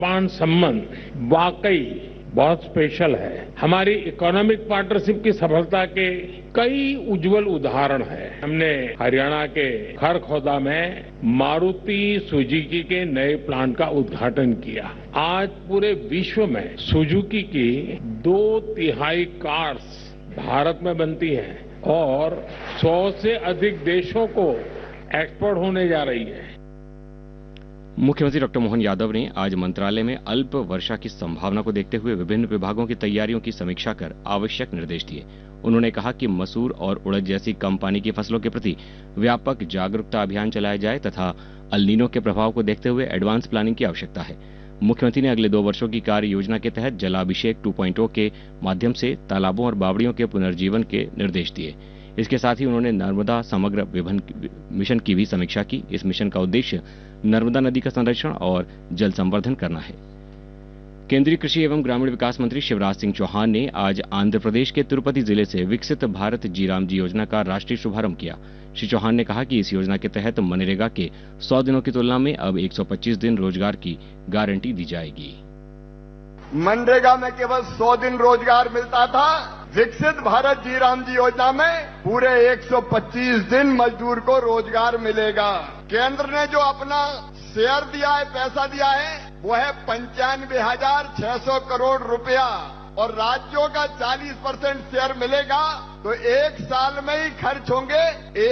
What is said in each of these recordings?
Japan संबंध वाकई बहुत स्पेशल है। हमारी इकोनॉमिक पार्टनरशिप की सफलता के कई उज्जवल उदाहरण हैं। हमने हरियाणा के खरखौदा में मारुति सुजुकी के नए प्लांट का उद्घाटन किया। आज पूरे विश्व में सुजुकी की 2/3 कार्स भारत में बनती हैं और 100 से अधिक देशों को एक्सपोर्ट होने जा रही है। मुख्यमंत्री डॉक्टर मोहन यादव ने आज मंत्रालय में अल्प वर्षा की संभावना को देखते हुए विभिन्न विभागों की तैयारियों की समीक्षा कर आवश्यक निर्देश दिए। उन्होंने कहा कि मसूर और उड़द जैसी कम पानी की फसलों के प्रति व्यापक जागरूकता अभियान चलाया जाए तथा अल नीनो के प्रभाव को देखते हुए एडवांस प्लानिंग की आवश्यकता है। मुख्यमंत्री ने अगले 2 वर्षों की कार्य योजना के तहत जलाभिषेक 2.0 के माध्यम से तालाबों और बावड़ियों के पुनर्जीवन के निर्देश दिए। इसके साथ ही उन्होंने नर्मदा समग्र मिशन की भी समीक्षा की। इस मिशन का उद्देश्य नर्मदा नदी का संरक्षण और जल संवर्धन करना है। केंद्रीय कृषि एवं ग्रामीण विकास मंत्री शिवराज सिंह चौहान ने आज आंध्र प्रदेश के तिरुपति जिले से विकसित भारत जी योजना का राष्ट्रीय शुभारंभ किया। श्री चौहान ने कहा कि इस योजना के तहत मनरेगा के 100 दिनों की तुलना में अब 125 दिन रोजगार की गारंटी दी जाएगी। मनरेगा में केवल 100 दिन रोजगार मिलता था। विकसित भारत जी योजना में पूरे 125 दिन मजदूर को रोजगार मिलेगा। केंद्र ने जो अपना शेयर दिया है, पैसा दिया है, वो है 95,600 करोड़ रुपया और राज्यों का 40% शेयर मिलेगा तो एक साल में ही खर्च होंगे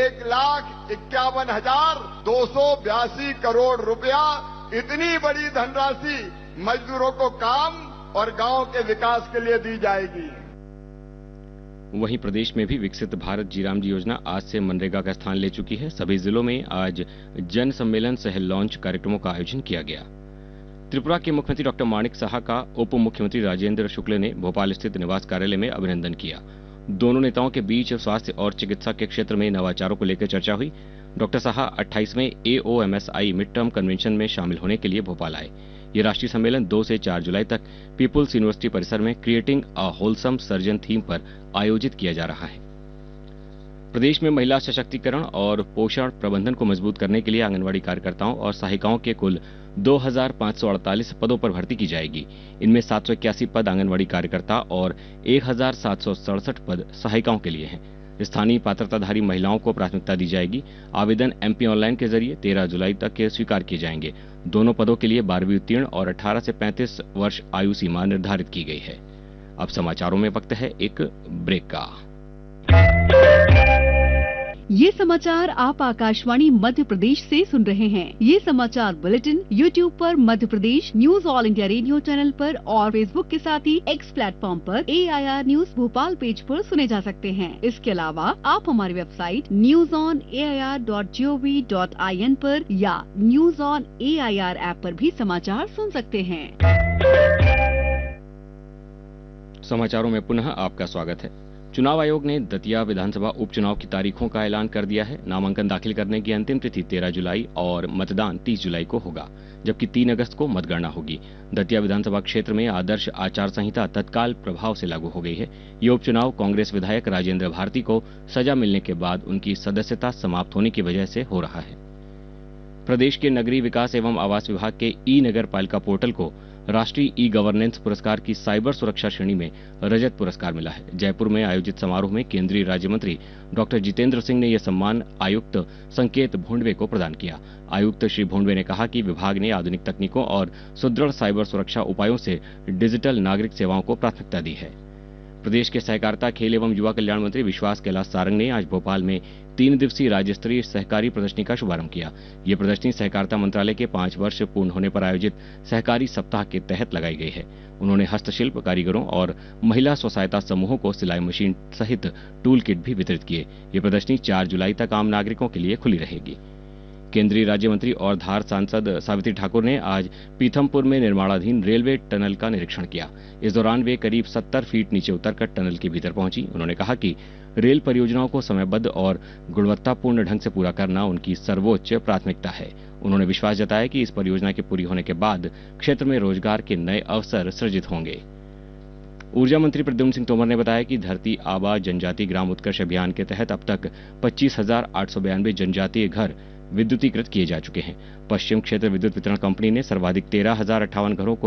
1,51,282 करोड़ रुपया। इतनी बड़ी धनराशि मजदूरों को काम और गांव के विकास के लिए दी जाएगी। वहीं प्रदेश में भी विकसित भारत जी योजना आज से मनरेगा का स्थान ले चुकी है। सभी जिलों में आज जन सम्मेलन सह लॉन्च कार्यक्रमों का आयोजन किया गया। त्रिपुरा के मुख्यमंत्री डॉक्टर माणिक साहा का उप मुख्यमंत्री राजेंद्र शुक्ल ने भोपाल स्थित निवास कार्यालय में अभिनंदन किया। दोनों नेताओं के बीच स्वास्थ्य और चिकित्सा के क्षेत्र में नवाचारों को लेकर चर्चा हुई। Doctor Saha 28वें AOMSI mid term convention में शामिल होने के लिए भोपाल आए। ये राष्ट्रीय सम्मेलन 2 से 4 जुलाई तक पीपुल्स यूनिवर्सिटी परिसर में creating a wholesome surgeon theme पर आयोजित किया जा रहा है। प्रदेश में महिला सशक्तिकरण और पोषण प्रबंधन को मजबूत करने के लिए आंगनवाड़ी कार्यकर्ताओं और सहायिकाओं के कुल 2,548 पदों पर भर्ती की जाएगी। इनमें 781 पद आंगनवाड़ी कार्यकर्ता और 1,767 पद सहायिकाओं के लिए हैं। स्थानीय पात्रताधारी महिलाओं को प्राथमिकता दी जाएगी। आवेदन MP ऑनलाइन के जरिए 13 जुलाई तक के स्वीकार किए जाएंगे। दोनों पदों के लिए 12वीं उत्तीर्ण और 18 से 35 वर्ष आयु सीमा निर्धारित की गई है। अब समाचारों में वक्त है एक ब्रेक का। ये समाचार आप आकाशवाणी मध्य प्रदेश से सुन रहे हैं। ये समाचार बुलेटिन YouTube पर Madhya Pradesh news all India radio channel पर और Facebook के साथ ही X प्लेटफॉर्म पर AIR न्यूज भोपाल पेज पर सुने जा सकते हैं। इसके अलावा आप हमारी वेबसाइट newsonair.gov.in पर या न्यूज ऑन AIR ऐप पर भी समाचार सुन सकते हैं। समाचारों में पुनः आपका स्वागत है। चुनाव आयोग ने दतिया विधानसभा उपचुनाव की तारीखों का ऐलान कर दिया है। नामांकन दाखिल करने की अंतिम तिथि 13 जुलाई और मतदान 30 जुलाई को होगा, जबकि 3 अगस्त को मतगणना होगी। दतिया विधानसभा क्षेत्र में आदर्श आचार संहिता तत्काल प्रभाव से लागू हो गई है। ये उपचुनाव कांग्रेस विधायक राजेंद्र भारती को सजा मिलने के बाद उनकी सदस्यता समाप्त होने की वजह से हो रहा है। प्रदेश के नगरीय विकास एवं आवास विभाग के ई-नगर पालिका पोर्टल को राष्ट्रीय ई गवर्नेंस पुरस्कार की साइबर सुरक्षा श्रेणी में रजत पुरस्कार मिला है। जयपुर में आयोजित समारोह में केंद्रीय राज्य मंत्री डॉक्टर जितेंद्र सिंह ने यह सम्मान आयुक्त संकेत भोंडवे को प्रदान किया। आयुक्त श्री भोंडवे ने कहा कि विभाग ने आधुनिक तकनीकों और सुदृढ़ साइबर सुरक्षा उपायों से डिजिटल नागरिक सेवाओं को प्राथमिकता दी है। प्रदेश के सहकारिता, खेल एवं युवा कल्याण मंत्री विश्वास कैलाश सारंग ने आज भोपाल में 3 दिवसीय राज्य स्तरीय सहकारी प्रदर्शनी का शुभारंभ किया। ये प्रदर्शनी सहकारिता मंत्रालय के 5 वर्ष पूर्ण होने पर आयोजित सहकारी सप्ताह के तहत लगाई गई है। उन्होंने हस्तशिल्प कारीगरों और महिला स्व सहायता समूहों को सिलाई मशीन सहित टूल किट भी वितरित किए। ये प्रदर्शनी 4 जुलाई तक आम नागरिकों के लिए खुली रहेगी। केंद्रीय राज्य मंत्री और धार सांसद सावित्री ठाकुर ने आज पीथमपुर में निर्माणाधीन रेलवे टनल का निरीक्षण किया। इस दौरान वे करीब 70 फीट नीचे उतरकर टनल के भीतर पहुंची। उन्होंने कहा कि रेल परियोजनाओं को समयबद्ध और गुणवत्तापूर्ण ढंग से पूरा करना उनकी सर्वोच्च प्राथमिकता है। उन्होंने विश्वास जताया कि इस परियोजना के पूरी होने के बाद क्षेत्र में रोजगार के नए अवसर सृजित होंगे। ऊर्जा मंत्री प्रद्युम्न सिंह तोमर ने बताया कि धरती आबा जनजाति ग्राम उत्कर्ष अभियान के तहत अब तक 25,892 जनजातीय घर विद्युतीकृत किए जा चुके हैं। पश्चिम क्षेत्र विद्युत वितरण कंपनी ने सर्वाधिक 13,058 घरों को